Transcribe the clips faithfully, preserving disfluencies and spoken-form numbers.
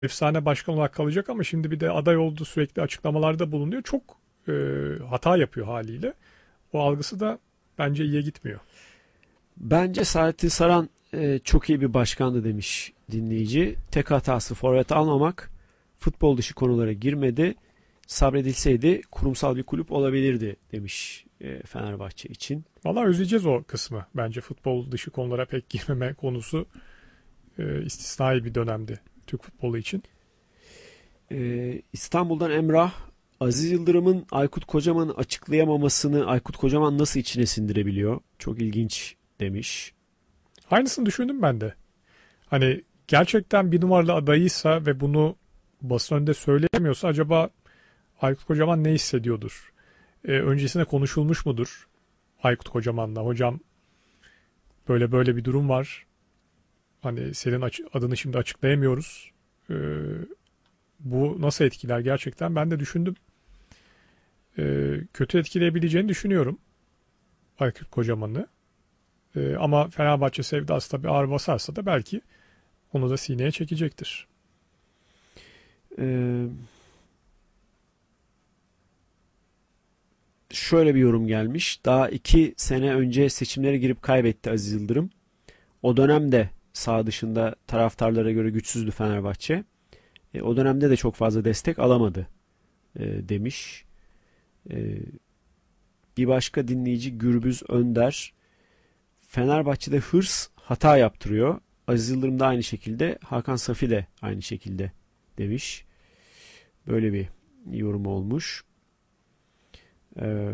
efsane başkan olarak kalacak ama şimdi bir de aday olduğu sürekli açıklamalarda bulunuyor. Çok e, hata yapıyor haliyle. O algısı da bence iyiye gitmiyor. Bence Saadettin Saran e, çok iyi bir başkandı demiş dinleyici. Tek hatası forvet almamak. Futbol dışı konulara girmedi. Sabredilseydi kurumsal bir kulüp olabilirdi demiş e, Fenerbahçe için. Valla özleyeceğiz o kısmı. Bence futbol dışı konulara pek girmeme konusu e, istisnai bir dönemdi Türk futbolu için. E, İstanbul'dan Emrah, Aziz Yıldırım'ın Aykut Kocaman'ı açıklayamamasını Aykut Kocaman nasıl içine sindirebiliyor? Çok ilginç demiş. Aynısını düşündüm ben de. Hani gerçekten bir numaralı adayıysa ve bunu basın önünde söyleyemiyorsa acaba Aykut Kocaman ne hissediyordur? E, öncesinde konuşulmuş mudur Aykut Kocaman'la? Hocam böyle böyle bir durum var. Hani senin adını şimdi açıklayamıyoruz. E, bu nasıl etkiler gerçekten? Ben de düşündüm. E, kötü etkileyebileceğini düşünüyorum Aykut Kocaman'ı. E, ama Fenerbahçe sevdası tabii ağır basarsa da belki onu da sineye çekecektir. Ee, şöyle bir yorum gelmiş. Daha iki sene önce seçimlere girip kaybetti Aziz Yıldırım. O dönemde sağ dışında taraftarlara göre güçsüzdü Fenerbahçe. E, o dönemde de çok fazla destek alamadı e, demiş. E, bir başka dinleyici Gürbüz Önder. Fenerbahçe'de hırs hata yaptırıyor. Aziz Yıldırım da aynı şekilde, Hakan Safi de aynı şekilde demiş. Böyle bir yorum olmuş. Ee,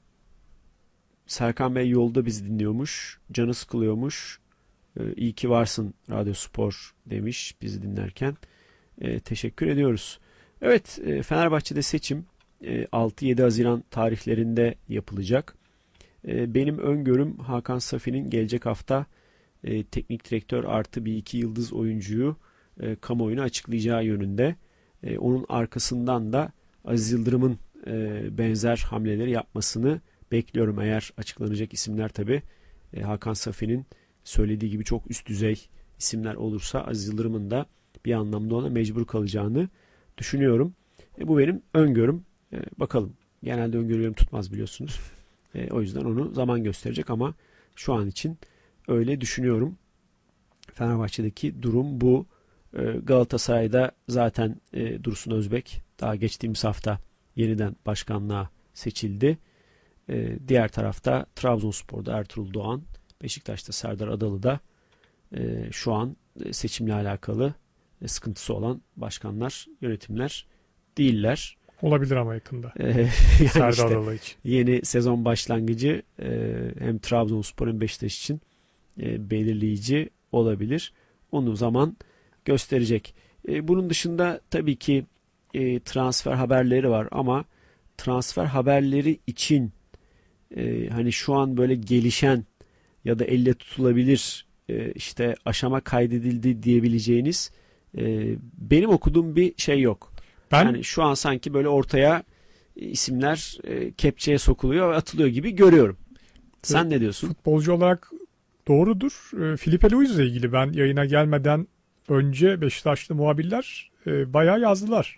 Serkan Bey yolda bizi dinliyormuş. Canı sıkılıyormuş. Ee, iyi ki varsın Radyo Spor demiş bizi dinlerken. Ee, teşekkür ediyoruz. Evet, e, Fenerbahçe'de seçim e, altı yedi Haziran tarihlerinde yapılacak. E, benim öngörüm Hakan Safi'nin gelecek hafta e, teknik direktör artı bir iki yıldız oyuncuyu e, kamuoyuna açıklayacağı yönünde. E, onun arkasından da Aziz Yıldırım'ın e, benzer hamleleri yapmasını bekliyorum. Eğer açıklanacak isimler tabi e, Hakan Safi'nin söylediği gibi çok üst düzey isimler olursa Aziz Yıldırım'ın da bir anlamda ona mecbur kalacağını düşünüyorum. E, bu benim öngörüm. E, bakalım. Genelde öngörülerim tutmaz biliyorsunuz. E, o yüzden onu zaman gösterecek ama şu an için öyle düşünüyorum. Fenerbahçe'deki durum bu. E, Galatasaray'da zaten e, Dursun Özbek daha geçtiğimiz hafta yeniden başkanlığa seçildi. E, diğer tarafta Trabzonspor'da Ertuğrul Doğan, Beşiktaş'ta Serdar Adalı da e, şu an seçimle alakalı e, sıkıntısı olan başkanlar, yönetimler değiller. Olabilir ama yakında. Ee, yani Serdar işte Adalı için. yeni sezon başlangıcı e, hem Trabzonspor hem Beşiktaş için e, belirleyici olabilir. Onu zaman gösterecek. E, bunun dışında tabii ki e, transfer haberleri var ama transfer haberleri için e, hani şu an böyle gelişen ya da elle tutulabilir e, işte aşama kaydedildi diyebileceğiniz e, benim okuduğum bir şey yok. Ben Yani şu an sanki böyle ortaya isimler e, kepçeye sokuluyor ve atılıyor gibi görüyorum. Sen e, ne diyorsun? futbolcu olarak doğrudur. E, Filipe Luiz ile ilgili ben yayına gelmeden önce Beşiktaşlı muhabirler e, bayağı yazdılar.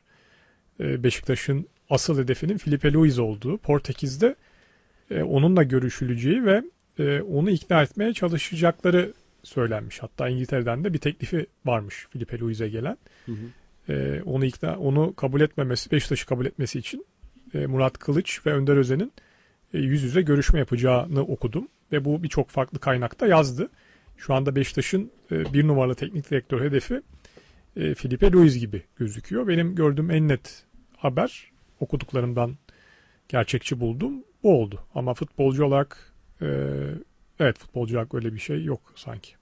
E, Beşiktaş'ın asıl hedefinin Filipe Luiz olduğu, Portekiz'de e, onunla görüşüleceği ve e, onu ikna etmeye çalışacakları söylenmiş. Hatta İngiltere'den de bir teklifi varmış Filipe Luiz'e gelen. Hı hı. E, onu ikna, onu kabul etmemesi, Beşiktaş'ı kabul etmesi için e, Murat Kılıç ve Önder Özen'in e, yüz yüze görüşme yapacağını okudum ve bu birçok farklı kaynakta yazdı. Şu anda Beşiktaş'ın e, bir numaralı teknik direktör hedefi e, Filipe Luiz gibi gözüküyor. Benim gördüğüm en net haber, okuduklarımdan gerçekçi buldum, bu oldu. Ama futbolcu olarak e, evet futbolcu olarak öyle bir şey yok sanki.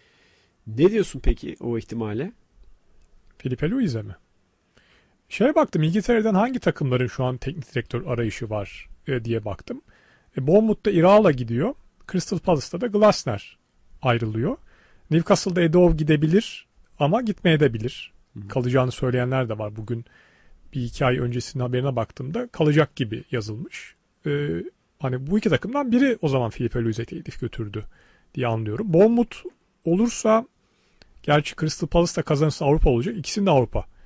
Ne diyorsun peki o ihtimale? Filipe Luiz'e mi? Şeye baktım, İngiltere'den hangi takımların şu an teknik direktör arayışı var e, diye baktım. E, Bournemouth'ta Iraola gidiyor. Crystal Palace'ta da Glasner ayrılıyor. Newcastle'da Edoov gidebilir ama gitmeye de bilir. Hı. Kalacağını söyleyenler de var. Bugün bir iki ay öncesinin haberine baktığımda kalacak gibi yazılmış. E, hani bu iki takımdan biri o zaman Filipe Luiz'e teklif götürdü diye anlıyorum. Bournemouth olursa Gerçi Crystal Palace da kazanırsa Avrupa olacak. İkisinin de Avrupa.